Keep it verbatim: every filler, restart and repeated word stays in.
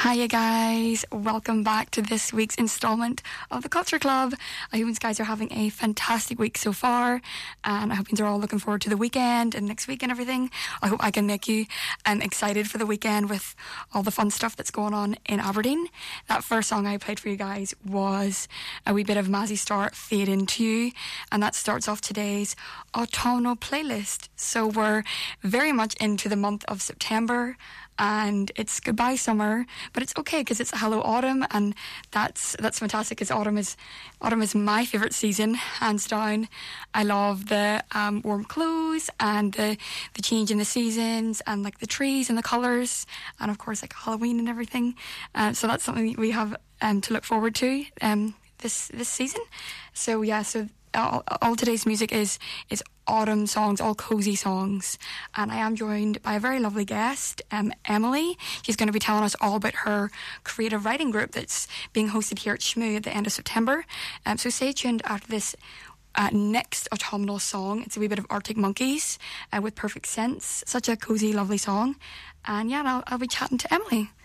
Hiya guys, welcome back to this week's installment of the Culture Club. I hope you guys are having a fantastic week so far, and I hope you're all looking forward to the weekend and next week and everything. I hope I can make you um, excited for the weekend with all the fun stuff that's going on in Aberdeen. That first song I played for you guys was a wee bit of Mazzy Star, Fade Into You, and that starts off today's autumnal playlist. So we're very much into the month of September, and it's goodbye summer, but it's okay because it's hello autumn, and that's that's fantastic because autumn is autumn is my favourite season, hands down. I love the um, warm clothes and the the change in the seasons and like the trees and the colours, and of course like Halloween and everything. Uh, so that's something we have um, to look forward to um, this this season. So yeah, so all, all today's music is is autumn songs, all cozy songs, and I am joined by a very lovely guest, um, Emily. She's going to be telling us all about her creative writing group that's being hosted here at Shmoo at the end of September. Um, so stay tuned after this uh, next autumnal song. It's a wee bit of Arctic Monkeys uh, with Perfect Sense. Such a cozy, lovely song. And yeah, I'll, I'll be chatting to Emily.